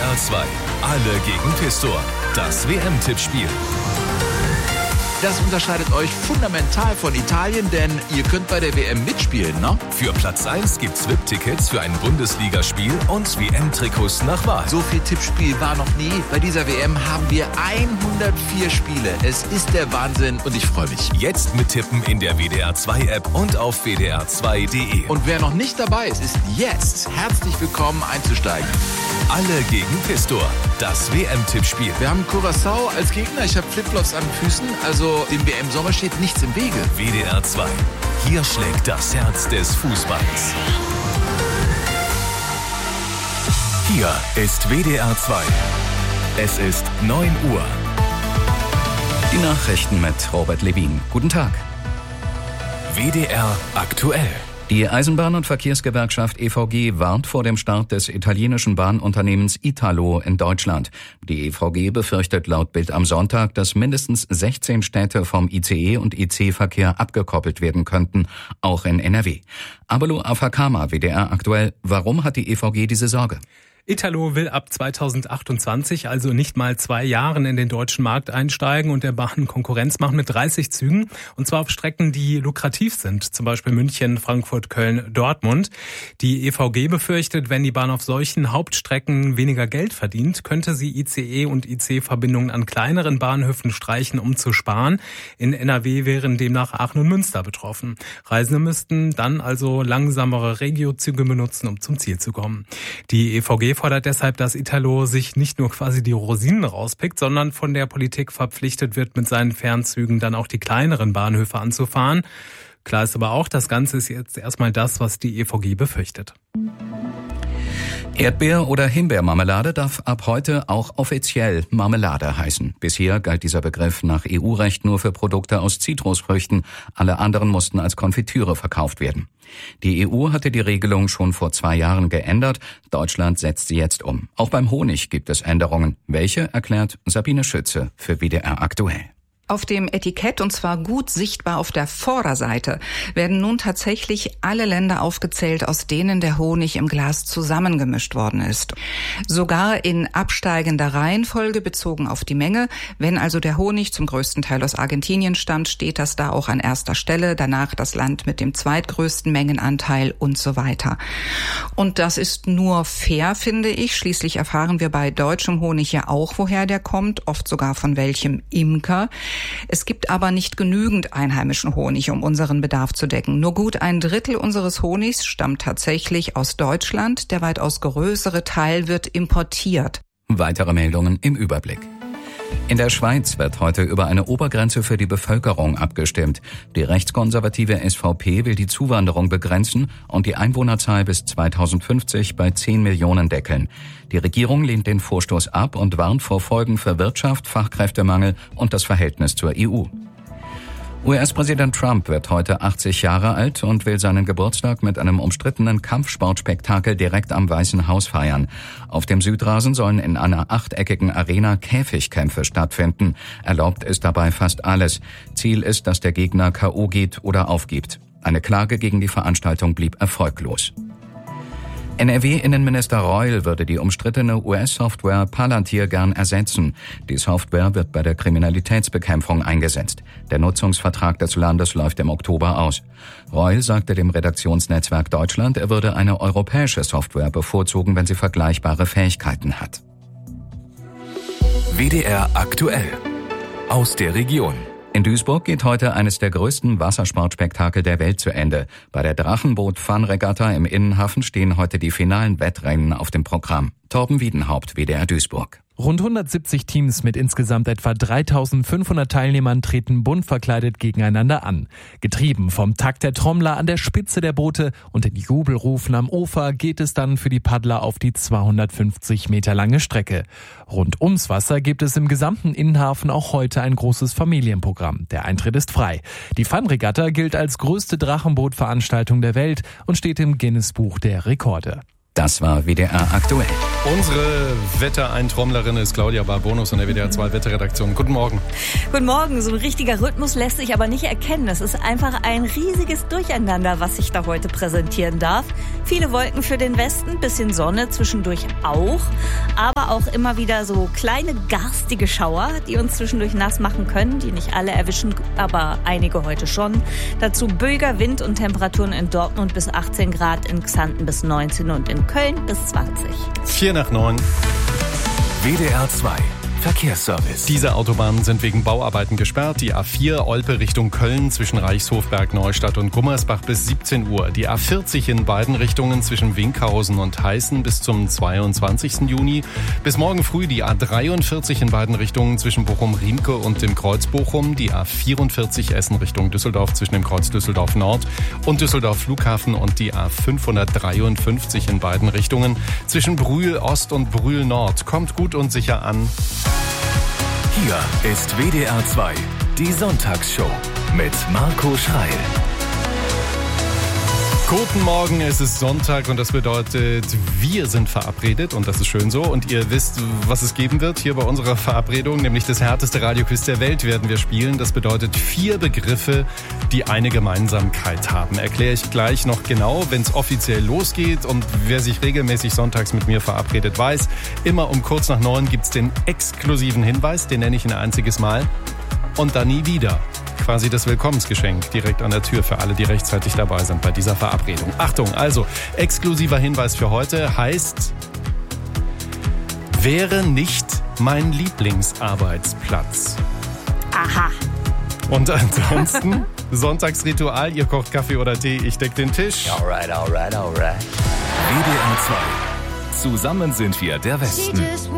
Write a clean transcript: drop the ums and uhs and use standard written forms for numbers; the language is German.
WDR 2. Alle gegen Pistor. Das WM-Tippspiel. Das unterscheidet euch fundamental von Italien, denn ihr könnt bei der WM mitspielen, ne? Für Platz 1 gibt's VIP-Tickets für ein Bundesligaspiel und WM-Trikots nach Wahl. So viel Tippspiel war noch nie. Bei dieser WM haben wir 104 Spiele. Es ist der Wahnsinn und ich freue mich. Jetzt mittippen in der WDR 2 App und auf wdr2.de. Und wer noch nicht dabei ist, ist jetzt herzlich willkommen einzusteigen. Alle gegen Pistor. Das WM-Tippspiel. Wir haben Curaçao als Gegner. Ich habe Flipflops an den Füßen, also dem WM-Sommer steht nichts im Wege. WDR 2. Hier schlägt das Herz des Fußballs. Hier ist WDR 2. Es ist 9 Uhr. Die Nachrichten mit Robert Levin. Guten Tag. WDR aktuell. Die Eisenbahn- und Verkehrsgewerkschaft EVG warnt vor dem Start des italienischen Bahnunternehmens Italo in Deutschland. Die EVG befürchtet laut Bild am Sonntag, dass mindestens 16 Städte vom ICE- und IC-Verkehr abgekoppelt werden könnten, auch in NRW. Abelo Afakama, WDR aktuell. Warum hat die EVG diese Sorge? Italo will ab 2028, also nicht mal 2 Jahren, in den deutschen Markt einsteigen und der Bahn Konkurrenz machen mit 30 Zügen. Und zwar auf Strecken, die lukrativ sind, zum Beispiel München, Frankfurt, Köln, Dortmund. Die EVG befürchtet, wenn die Bahn auf solchen Hauptstrecken weniger Geld verdient, könnte sie ICE- und IC-Verbindungen an kleineren Bahnhöfen streichen, um zu sparen. In NRW wären demnach Aachen und Münster betroffen. Reisende müssten dann also langsamere Regiozüge benutzen, um zum Ziel zu kommen. Die EVG fordert deshalb, dass Italo sich nicht nur quasi die Rosinen rauspickt, sondern von der Politik verpflichtet wird, mit seinen Fernzügen dann auch die kleineren Bahnhöfe anzufahren. Klar ist aber auch, das Ganze ist jetzt erstmal das, was die EVG befürchtet. Erdbeer- oder Himbeermarmelade darf ab heute auch offiziell Marmelade heißen. Bisher galt dieser Begriff nach EU-Recht nur für Produkte aus Zitrusfrüchten. Alle anderen mussten als Konfitüre verkauft werden. Die EU hatte die Regelung schon vor 2 Jahren geändert. Deutschland setzt sie jetzt um. Auch beim Honig gibt es Änderungen. Welche, erklärt Sabine Schütze für WDR aktuell. Auf dem Etikett, und zwar gut sichtbar auf der Vorderseite, werden nun tatsächlich alle Länder aufgezählt, aus denen der Honig im Glas zusammengemischt worden ist. Sogar in absteigender Reihenfolge bezogen auf die Menge. Wenn also der Honig zum größten Teil aus Argentinien stammt, steht das da auch an erster Stelle. Danach das Land mit dem zweitgrößten Mengenanteil und so weiter. Und das ist nur fair, finde ich. Schließlich erfahren wir bei deutschem Honig ja auch, woher der kommt, oft sogar von welchem Imker. Es gibt aber nicht genügend einheimischen Honig, um unseren Bedarf zu decken. Nur gut 1/3 unseres Honigs stammt tatsächlich aus Deutschland. Der weitaus größere Teil wird importiert. Weitere Meldungen im Überblick. In der Schweiz wird heute über eine Obergrenze für die Bevölkerung abgestimmt. Die rechtskonservative SVP will die Zuwanderung begrenzen und die Einwohnerzahl bis 2050 bei 10 Millionen deckeln. Die Regierung lehnt den Vorstoß ab und warnt vor Folgen für Wirtschaft, Fachkräftemangel und das Verhältnis zur EU. US-Präsident Trump wird heute 80 Jahre alt und will seinen Geburtstag mit einem umstrittenen Kampfsportspektakel direkt am Weißen Haus feiern. Auf dem Südrasen sollen in einer 8-eckigen Arena Käfigkämpfe stattfinden. Erlaubt ist dabei fast alles. Ziel ist, dass der Gegner K.O. geht oder aufgibt. Eine Klage gegen die Veranstaltung blieb erfolglos. NRW-Innenminister Reul würde die umstrittene US-Software Palantir gern ersetzen. Die Software wird bei der Kriminalitätsbekämpfung eingesetzt. Der Nutzungsvertrag des Landes läuft im Oktober aus. Reul sagte dem Redaktionsnetzwerk Deutschland, er würde eine europäische Software bevorzugen, wenn sie vergleichbare Fähigkeiten hat. WDR aktuell. Aus der Region. In Duisburg geht heute eines der größten Wassersportspektakel der Welt zu Ende. Bei der Drachenboot-Fun-Regatta im Innenhafen stehen heute die finalen Wettrennen auf dem Programm. Torben Wiedenhaupt, WDR Duisburg. Rund 170 Teams mit insgesamt etwa 3.500 Teilnehmern treten bunt verkleidet gegeneinander an. Getrieben vom Takt der Trommler an der Spitze der Boote und den Jubelrufen am Ufer geht es dann für die Paddler auf die 250 Meter lange Strecke. Rund ums Wasser gibt es im gesamten Innenhafen auch heute ein großes Familienprogramm. Der Eintritt ist frei. Die Fun-Regatta gilt als größte Drachenbootveranstaltung der Welt und steht im Guinness-Buch der Rekorde. Das war WDR aktuell. Unsere Wettereintrommlerin ist Claudia Barbonus in der WDR 2 Wetterredaktion. Guten Morgen. Guten Morgen. So ein richtiger Rhythmus lässt sich aber nicht erkennen. Es ist einfach ein riesiges Durcheinander, was ich da heute präsentieren darf. Viele Wolken für den Westen, bisschen Sonne zwischendurch auch. Aber auch immer wieder so kleine garstige Schauer, die uns zwischendurch nass machen können. Die nicht alle erwischen, aber einige heute schon. Dazu böiger Wind und Temperaturen in Dortmund bis 18 Grad, in Xanten bis 19 und in Köln bis 20. 8:45. WDR 2 Verkehrsservice. Diese Autobahnen sind wegen Bauarbeiten gesperrt. Die A4 Olpe Richtung Köln zwischen Reichshofberg, Neustadt und Gummersbach bis 17 Uhr. Die A40 in beiden Richtungen zwischen Winkhausen und Heißen bis zum 22. Juni. Bis morgen früh die A43 in beiden Richtungen zwischen Bochum-Riemke und dem Kreuz Bochum. Die A44 Essen Richtung Düsseldorf zwischen dem Kreuz Düsseldorf Nord und Düsseldorf Flughafen und die A553 in beiden Richtungen zwischen Brühl Ost und Brühl Nord. Kommt gut und sicher an. Hier ist WDR 2, die Sonntagsshow mit Marco Schreil. Guten Morgen, es ist Sonntag und das bedeutet, wir sind verabredet und das ist schön so. Und ihr wisst, was es geben wird hier bei unserer Verabredung, nämlich das härteste Radioquiz der Welt werden wir spielen. Das bedeutet 4 Begriffe, die eine Gemeinsamkeit haben. Erkläre ich gleich noch genau, wenn es offiziell losgeht. Und wer sich regelmäßig sonntags mit mir verabredet weiß, immer um kurz nach 9 gibt's den exklusiven Hinweis, den nenne ich ein einziges Mal und dann nie wieder. Quasi das Willkommensgeschenk direkt an der Tür für alle, die rechtzeitig dabei sind bei dieser Verabredung. Achtung, also exklusiver Hinweis für heute heißt, wäre nicht mein Lieblingsarbeitsplatz. Aha. Und ansonsten Sonntagsritual, ihr kocht Kaffee oder Tee, ich deck den Tisch. Alright. WDR 2. Zusammen sind wir der Westen.